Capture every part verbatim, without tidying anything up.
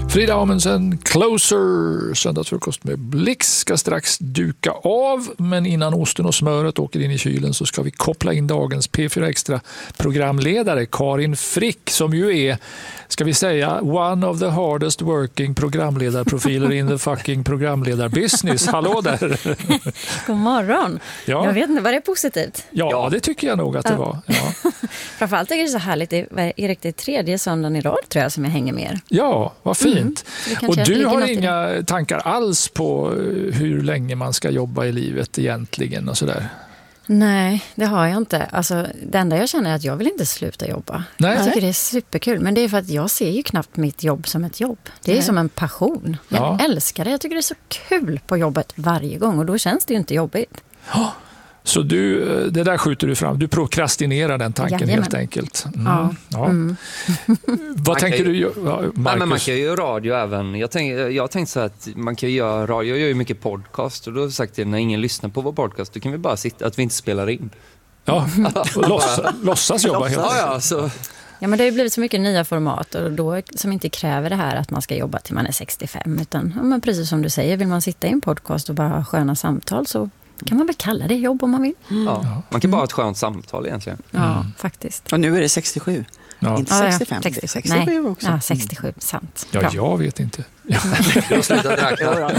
Frida Amundsen, Closer, söndagsfrukost med Blix ska strax duka av, men innan osten och smöret åker in i kylen så ska vi koppla in dagens P fyra Extra programledare Karin Frick, som ju är, ska vi säga, one of the hardest working programledarprofiler in the fucking programledarbusiness. Hallå där! God morgon! Ja. Jag vet inte, var det positivt? Ja, ja, det tycker jag nog att det var. Ja. Framförallt tycker jag det är så härligt, det är riktigt tredje söndagen i rad tror jag som jag hänger med er. Ja, vad fint. Mm. Och du har inga tankar alls på hur länge man ska jobba i livet egentligen och sådär? Nej, det har jag inte. Alltså, det enda jag känner är att jag vill inte sluta jobba. Nej. Jag tycker det är superkul. Men det är för att jag ser ju knappt mitt jobb som ett jobb. Det är Nej. som en passion. Jag ja. älskar det. Jag tycker det är så kul på jobbet varje gång. Och då känns det ju inte jobbigt. Ja. Så du, det där skjuter du fram. Du prokrastinerar den tanken. Jajamän. Helt enkelt. Mm. Ja. Ja. Mm. Vad tänker ju, du göra, ja, men man kan ju göra radio även. Jag tänkte jag tänkt så att man kan göra radio. Jag gör ju mycket podcast. Och då har jag sagt att när ingen lyssnar på vår podcast, då kan vi bara sitta, att vi inte spelar in. Ja, låtsas, låtsas jobba. Låtsas, ja, ja, så... Ja, men det har ju blivit så mycket nya format och då, som inte kräver det här att man ska jobba till man är sextiofem. Utan ja, men precis som du säger, vill man sitta i en podcast och bara ha sköna samtal så kan man väl kalla det jobb om man vill. Mm. Ja, man kan bara ha ett skönt samtal egentligen. Ja, mm. faktiskt. Och nu är det sextiosju. Ja. Inte sextiofem. Ja, ja. Det är sextiosju Nej. också. Ja, sextiosju, sant. Ja, Bra. jag vet inte. Jag slutar räkna.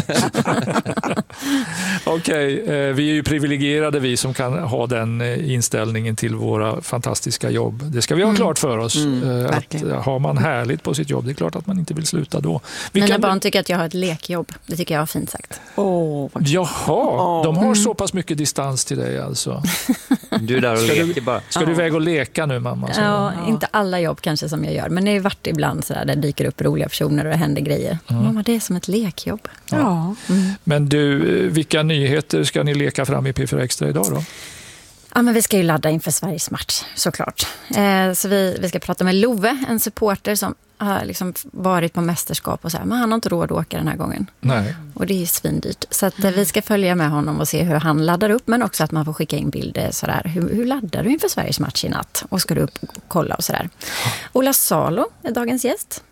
Okej, eh, vi är ju privilegierade vi som kan ha den eh, inställningen till våra fantastiska jobb. Det ska vi ha mm. klart för oss. Mm, eh, att eh, har man härligt på sitt jobb, det är klart att man inte vill sluta då. Vilka... Mina barn tycker att jag har ett lekjobb. Det tycker jag är fint sagt. Oh, Jaha, oh. de har mm. så pass mycket distans till dig alltså. Du är där och ska leker du, bara. Ska oh. du väga och leka nu, mamma? Så? Ja, ja, inte alla jobb kanske som jag gör. Men det är varit ibland så där, det dyker upp roliga personer och det händer grejer. Mm. Mamma, det är som ett lekjobb. Ja. Ja. Mm. Men du, vilka nyheter ska ni leka fram i P fyra Extra idag då? Ja, men vi ska ju ladda inför Sveriges match, såklart. Eh, så vi, vi ska prata med Love, en supporter som har liksom varit på mästerskap och så här, men han har inte råd att åka den här gången. Nej. Och det är svindyrt. Så att, eh, vi ska följa med honom och se hur han laddar upp, men också att man får skicka in bilder sådär. Hur, hur laddar du inför Sveriges match i natt? Och ska du upp och kolla och sådär. Ola Salo är dagens gäst.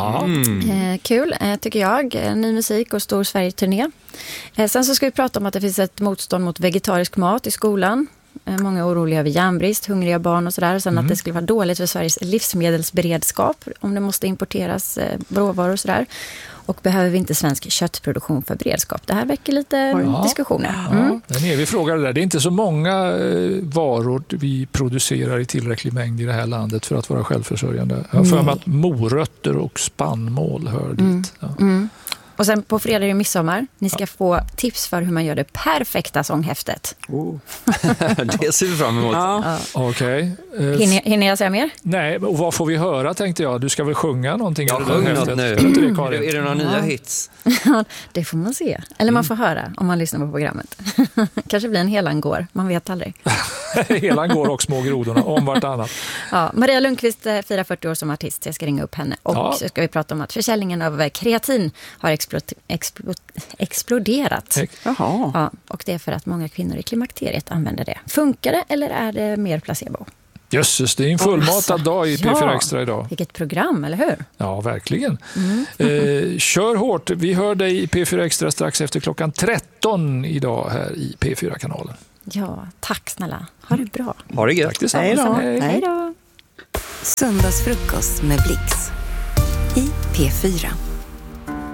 Mm. Eh, kul, eh, tycker jag. Eh, ny musik och stor Sverige-turné. Eh, sen så ska vi prata om att det finns ett motstånd mot vegetarisk mat i skolan. Eh, många är oroliga över järnbrist, hungriga barn och sådär. Sen mm. att det skulle vara dåligt för Sveriges livsmedelsberedskap om det måste importeras eh, råvaror och sådär. Och behöver vi inte svensk köttproduktion för beredskap? Det här väcker lite ja. diskussioner. Mm. Ja, en evig fråga det där. Det är inte så många eh, varor vi producerar i tillräcklig mängd i det här landet för att vara självförsörjande. Jag har för mig att morötter och spannmål hör mm. dit. Ja. Mm. Och sen på fredag är det midsommar. Ni ska ja. få tips för hur man gör det perfekta sånghäftet. Oh. Det ser vi fram emot. Ja. Ja. Okej. Okay. Uh, hinner, hinner jag säga mer? Nej, och vad får vi höra tänkte jag? Du ska väl sjunga någonting? Jag sjunger något nu. Det, Karin? Är det några nya ja. hits? Det får man se. Eller mm. man får höra om man lyssnar på programmet. Kanske blir en helan går. Man vet aldrig. Helan går och små grodorna om vartannat. Ja, Maria Lundqvist firar fyrtio år som artist. Jag ska ringa upp henne. Och ja. så ska vi prata om att försäljningen av kreatin har explod- explod- exploderat. Jaha. Ja, och det är för att många kvinnor i klimakteriet använder det. Funkar det eller är det mer placebo? Jösses, det är en fullmatad oh, dag i P fyra Extra idag. Vilket program, eller hur? Ja, verkligen. Mm. Eh, kör hårt. Vi hör dig i P fyra Extra strax efter klockan tretton idag här i P fyra-kanalen. Ja, tack snälla. Ha det bra. Ha det gött. Tack Hej då. Hej då. Söndagsfrukost med Blix i P fyra.